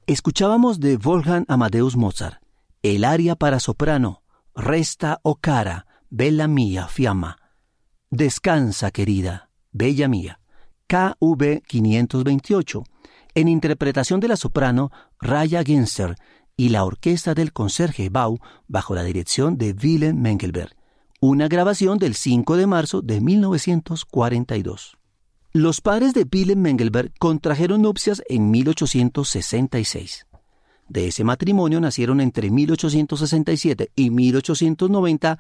Escuchábamos de Wolfgang Amadeus Mozart, el aria para soprano, Resta o cara, bella mia fiamma. Descansa, querida, bella mía, KV 528, en interpretación de la soprano Raya Genster y la orquesta del Concertgebouw bajo la dirección de Wilhelm Mengelberg, una grabación del 5 de marzo de 1942. Los padres de Wilhelm Mengelberg contrajeron nupcias en 1866. De ese matrimonio nacieron entre 1867 y 1890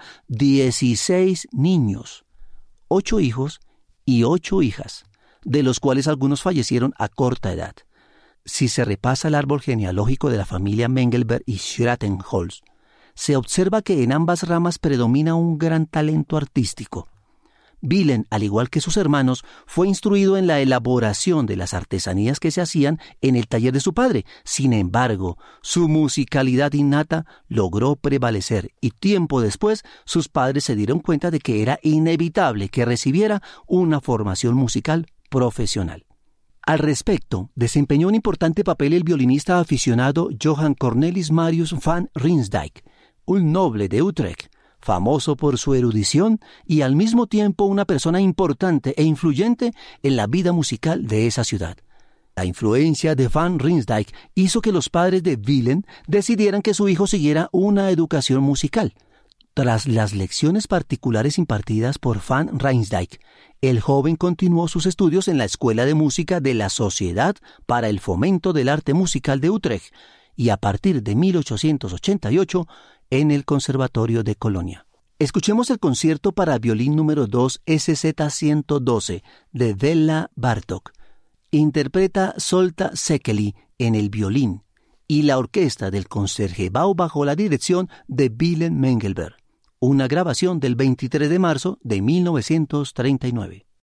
16 niños, 8 hijos y 8 hijas, de los cuales algunos fallecieron a corta edad. Si se repasa el árbol genealógico de la familia Mengelberg y Schrattenholz, se observa que en ambas ramas predomina un gran talento artístico. Wilhelm, al igual que sus hermanos, fue instruido en la elaboración de las artesanías que se hacían en el taller de su padre. Sin embargo, su musicalidad innata logró prevalecer y tiempo después sus padres se dieron cuenta de que era inevitable que recibiera una formación musical profesional. Al respecto, desempeñó un importante papel el violinista aficionado Johann Cornelis Marius van Rinsdijk, un noble de Utrecht, famoso por su erudición y al mismo tiempo una persona importante e influyente en la vida musical de esa ciudad. La influencia de van Rinsdijk hizo que los padres de Wilhelm decidieran que su hijo siguiera una educación musical. Tras las lecciones particulares impartidas por van Rinsdijk, el joven continuó sus estudios en la Escuela de Música de la Sociedad para el Fomento del Arte Musical de Utrecht y a partir de 1888 en el Conservatorio de Colonia. Escuchemos el concierto para violín número 2 SZ-112 de Béla Bartók. Interpreta Zoltán Székely en el violín y la orquesta del Concertgebouw bajo la dirección de Wilhelm Mengelberg. Una grabación del 23 de marzo de 1939.